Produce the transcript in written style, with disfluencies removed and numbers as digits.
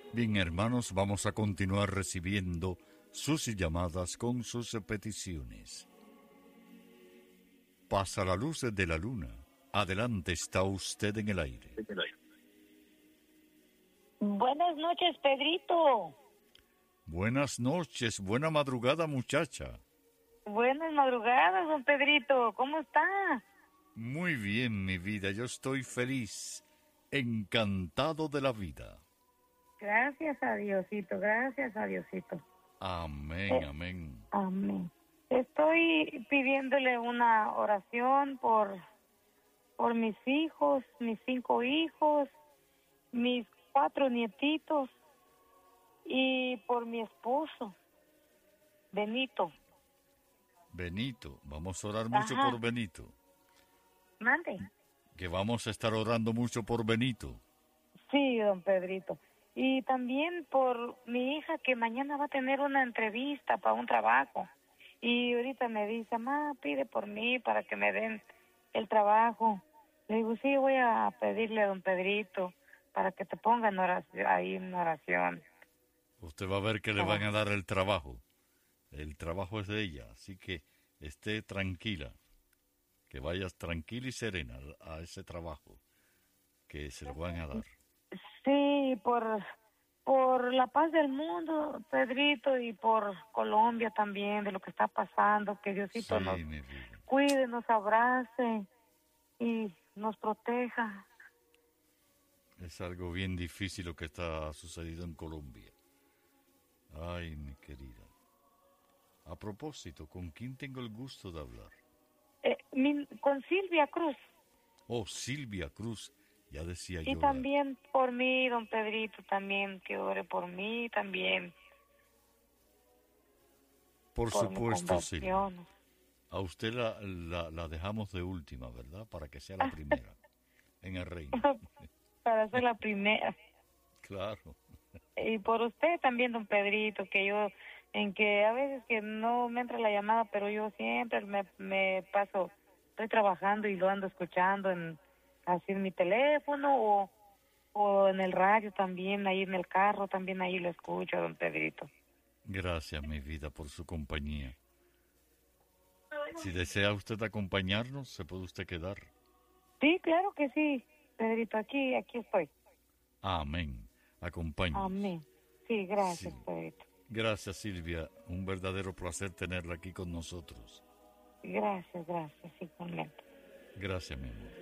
Bien, hermanos, vamos a continuar recibiendo sus llamadas con sus peticiones. Pasa la luz de la luna. Adelante, está usted en el aire. Buenas noches, Pedrito. Buenas noches, buena madrugada, muchacha. Buenas madrugadas, don Pedrito. ¿Cómo está? Muy bien, mi vida, yo estoy feliz, encantado de la vida. Gracias a Diosito, gracias a Diosito. Amén, amén. Amén. Estoy pidiéndole una oración por mis hijos, mis 5 hijos, mis 4 nietitos y por mi esposo, Benito. Benito, vamos a orar mucho por Benito. Mande. Que vamos a estar orando mucho por Benito. Sí, don Pedrito. Y también por mi hija que mañana va a tener una entrevista para un trabajo. Y ahorita me dice, mamá, pide por mí para que me den el trabajo. Le digo, sí, voy a pedirle a don Pedrito para que te ponga en oración, ahí en oración. Usted va a ver que le van a dar el trabajo. El trabajo es de ella, así que esté tranquila. Que vayas tranquila y serena a ese trabajo que se lo van a dar. Sí, por la paz del mundo, Pedrito, y por Colombia también, de lo que está pasando, que Diosito nos cuide, nos abrace y nos proteja. Es algo bien difícil lo que está sucediendo en Colombia. Ay, mi querida. A propósito, ¿con quién tengo el gusto de hablar? Con Silvia Cruz. Oh, Silvia Cruz, ya decía yo. Y también por mí, don Pedrito, también, que ore por mí también. Por supuesto, Silvia. A usted la dejamos de última, ¿verdad? Para que sea la primera en el reino. Para ser la primera. Claro. Y por usted también, don Pedrito, que yo, en que a veces que no me entra la llamada, pero yo siempre me paso, estoy trabajando y lo ando escuchando así en mi teléfono o en el radio también, ahí en el carro también ahí lo escucho, don Pedrito. Gracias, mi vida, por su compañía. Si desea usted acompañarnos, ¿se puede usted quedar? Sí, claro que sí, Pedrito, aquí estoy. Amén. Acompáñenos. Amén. Sí, gracias, sí. Pedrito. Gracias, Silvia. Un verdadero placer tenerla aquí con nosotros. Gracias, igualmente. Gracias, mi amor.